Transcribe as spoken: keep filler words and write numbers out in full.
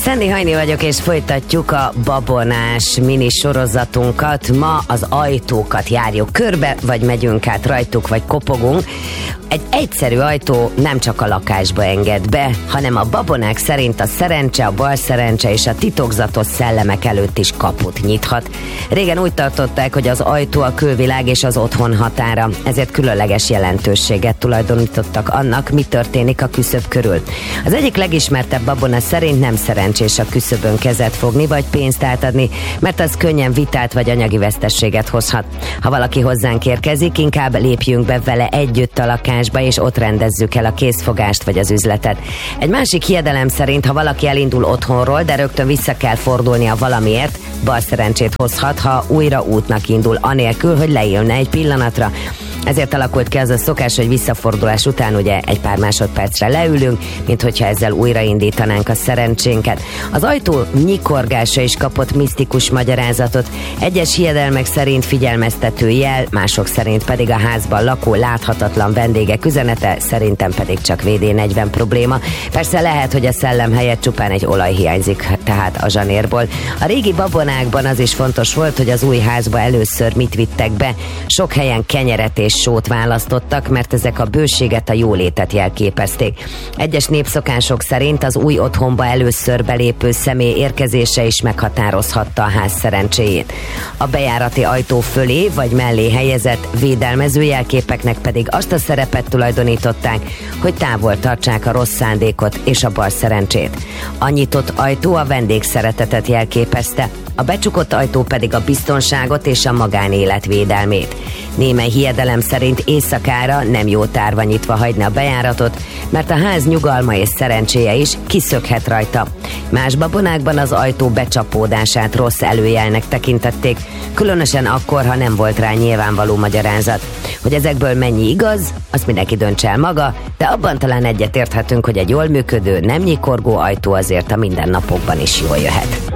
Szendi Hajni vagyok, és folytatjuk a babonás mini sorozatunkat. Ma az ajtókat járjuk körbe, vagy megyünk át rajtuk, vagy kopogunk. Egy egyszerű ajtó nem csak a lakásba enged be, hanem a babonák szerint a szerencse, a bal szerencse és a titokzatos szellemek előtt is kaput nyithat. Régen úgy tartották, hogy az ajtó a külvilág és az otthon határa, ezért különleges jelentőséget tulajdonítottak annak, mi történik a küszöb körül. Az egyik legismertebb babona szerint nem szerencsés a küszöbön kezet fogni, vagy pénzt átadni, mert az könnyen vitát vagy anyagi veszteséget hozhat. Ha valaki hozzánk érkezik, inkább lépjünk be vele együtt a lakásba, és ott rendezzük el a készfogást vagy az üzletet. Egy másik hiedelem szerint, ha valaki elindul otthonról, de rögtön vissza kell fordulnia valamiért, bal szerencsét hozhat, ha újra útnak indul, anélkül, hogy leülne egy pillanatra. Ezért alakult ki az a szokás, hogy visszafordulás után ugye egy pár másodpercre leülünk, mint hogyha ezzel újraindítanánk a szerencsénket. Az ajtó nyikorgása is kapott misztikus magyarázatot. Egyes hiedelmek szerint figyelmeztető jel, mások szerint pedig a házban lakó láthatatlan vendégek üzenete, szerintem pedig csak vé dé negyven probléma. Persze lehet, hogy a szellem helyett csupán egy olaj hiányzik, tehát a zsanérból. A régi babonákban az is fontos volt, hogy az új házba először mit vittek be. Sok helyen kenyeret és sót választottak, mert ezek a bőséget, a jólétet jelképezték. Egyes népszokások szerint az új otthonba először belépő személy érkezése is meghatározhatta a ház szerencséjét. A bejárati ajtó fölé vagy mellé helyezett védelmező jelképeknek pedig azt a szerepet tulajdonították, hogy távol tartsák a rossz szándékot és a bal szerencsét. A nyitott ajtó a vendégszeretetet jelképezte, a becsukott ajtó pedig a biztonságot és a magánélet védelmét. Némely hiedelem szerint éjszakára nem jó tárva nyitva hagyni a bejáratot, mert a ház nyugalma és szerencséje is kiszökhet rajta. Más babonákban az ajtó becsapódását rossz előjelnek tekintették, különösen akkor, ha nem volt rá nyilvánvaló magyarázat. Hogy ezekből mennyi igaz, azt mindenki döntse el maga, de abban talán egyetérthetünk, hogy egy jól működő, nem nyikorgó ajtó azért a mindennapokban is jól jöhet.